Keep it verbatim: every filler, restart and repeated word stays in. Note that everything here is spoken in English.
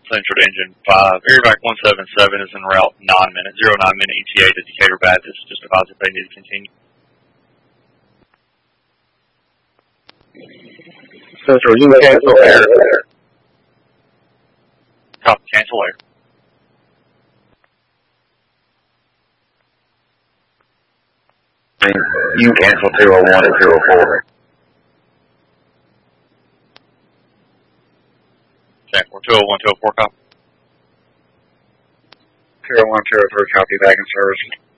Central to Engine five. Airback one seven seven is en route nine minutes, zero nine minute E T A to Decatur Baptist. Just advise if they need to continue. Central, you cancel air. Copy, cancel air. You cancel two oh one and two oh four. Okay, we're two oh one, two oh four, copy. two oh one, two oh three, copy, back in service.